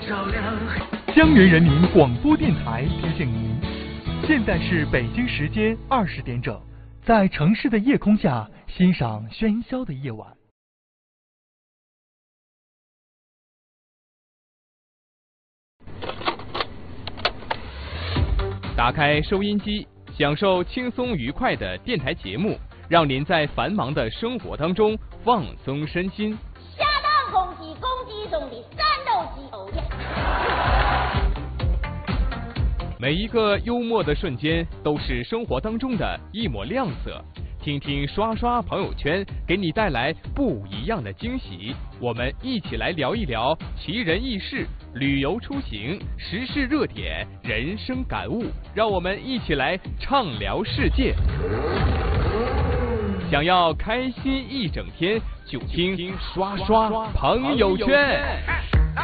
江源人民广播电台提醒您，现在是北京时间20点整，在城市的夜空下欣赏喧嚣的夜晚。 打开收音机，享受轻松愉快的电台节目，让您在繁忙的生活当中放松身心。 下当空气攻击中的战斗机偶像。 每一个幽默的瞬间都是生活当中的一抹亮色，听听刷刷朋友圈，给你带来不一样的惊喜。我们一起来聊一聊奇人异事、旅游出行、时事热点、人生感悟，让我们一起来畅聊世界。想要开心一整天，就听刷刷朋友圈。